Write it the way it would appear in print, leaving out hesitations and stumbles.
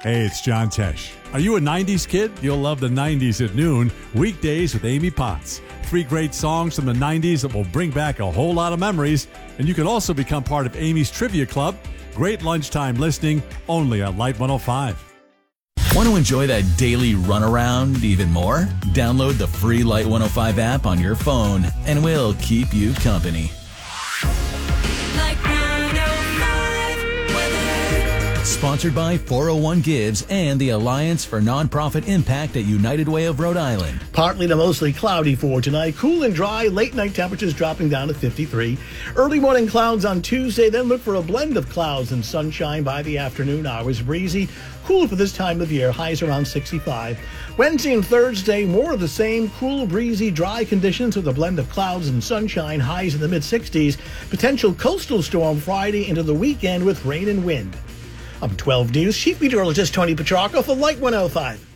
Hey, it's John Tesh. Are you a 90s kid? You'll love the 90s at noon, weekdays with Amy Potts. 3 great songs from the 90s that will bring back a whole lot of memories. And you can also become part of Amy's Trivia Club. Great lunchtime listening, only on Light 105. Want to enjoy that daily runaround even more? Download the free Light 105 app on your phone, and we'll keep you company. Sponsored by 401 Gives and the Alliance for Nonprofit Impact at United Way of Rhode Island. Partly to mostly cloudy for tonight. Cool and dry. Late night temperatures dropping down to 53. Early morning clouds on Tuesday. Then look for a blend of clouds and sunshine by the afternoon hours. Breezy. Cool for this time of year. Highs around 65. Wednesday and Thursday, more of the same. Cool, breezy, dry conditions with a blend of clouds and sunshine. Highs in the mid-60s. Potential coastal storm Friday into the weekend with rain and wind. I'm 12 News Chief Meteorologist Tony Petrarca for Light 105.